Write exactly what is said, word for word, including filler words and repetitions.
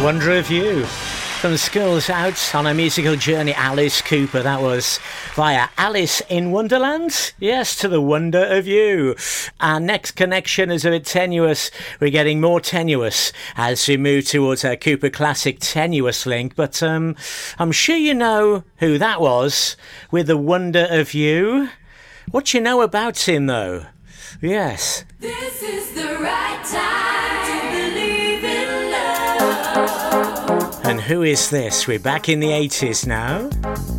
Wonder of You. From Skulls Out on a musical journey, Alice Cooper, that was via Alice in Wonderland. Yes, to the wonder of you. Our next connection is a bit tenuous. We're getting more tenuous as we move towards our Cooper Classic tenuous link. But um, I'm sure you know who that was with the wonder of you. What you know about him, though? Yes. This is the right time to believe in love. And who is this? We're back in the eighties now.